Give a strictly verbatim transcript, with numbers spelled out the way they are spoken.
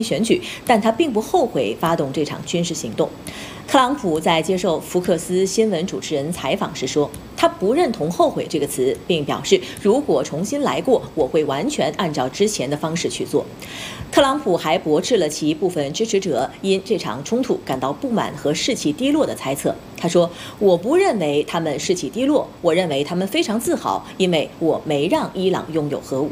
选举，但他并不后悔发动这场军事行动。特朗普在接受福克斯新闻主持人采访时说，他不认同“后悔”这个词，并表示如果重新来过，我会完全按照之前的方式去做。特朗普还驳斥了其部分支持者因这场冲突感到不满和士气低落的猜测。他说：“我不认为他们士气低落，我认为他们非常自豪，因为我没让伊朗拥有核武。”